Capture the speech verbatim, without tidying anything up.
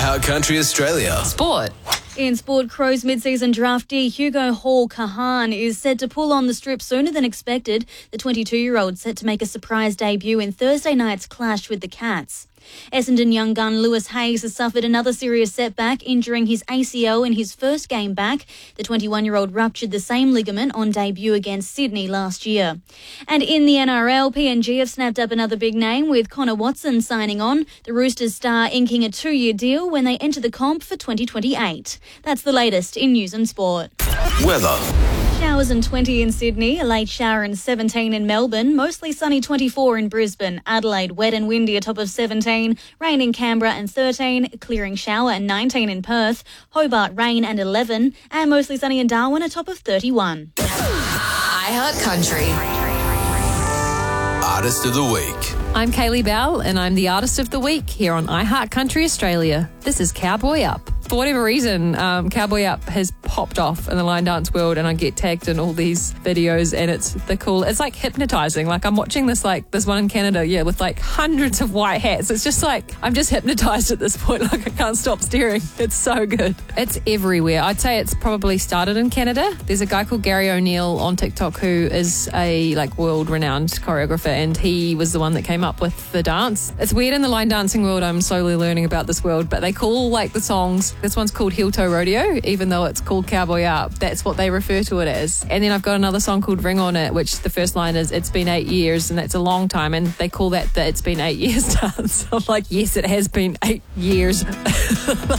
iHeart Country Australia. Sport. In sport, Crows mid-season draftee Hugo Hall-Kahan is set to pull on the strip sooner than expected. The twenty-two-year-old set to make a surprise debut in Thursday night's clash with the Cats. Essendon young gun Lewis Hayes has suffered another serious setback, injuring his A C L in his first game back. The twenty-one-year-old ruptured the same ligament on debut against Sydney last year. And in the N R L, P N G have snapped up another big name with Connor Watson signing on. The Roosters star inking a two-year deal when they enter the comp for twenty twenty-eight. That's the latest in news and sport. Weather. Showers and twenty in Sydney, a late shower and seventeen in Melbourne, mostly sunny twenty-four in Brisbane, Adelaide wet and windy a top of seventeen, rain in Canberra and thirteen, clearing shower and nineteen in Perth, Hobart rain and eleven, and mostly sunny in Darwin a top of thirty-one. iHeart Country. Artist of the Week. I'm Kaylee Bell, and I'm the Artist of the Week here on iHeart Country Australia. This is Cowboy Up. For whatever reason, um, Cowboy Up has popped off in the line dance world, and I get tagged in all these videos, and it's the cool. It's like hypnotizing. Like I'm watching this, like this one in Canada, yeah, with like hundreds of white hats. It's just like I'm just hypnotized at this point. Like I can't stop staring. It's so good. It's everywhere. I'd say it's probably started in Canada. There's a guy called Gary O'Neill on TikTok who is a like world-renowned choreographer, and he was the one that came up with the dance. It's weird in the line dancing world. I'm slowly learning about this world, but they call like the songs. This one's called Heel Toe Rodeo, even though it's called Cowboy Up. That's what they refer to it as. And then I've got another song called Ring On It, which the first line is, it's been eight years, and that's a long time. And they call that the It's Been Eight Years dance. I'm like, yes, it has been eight years.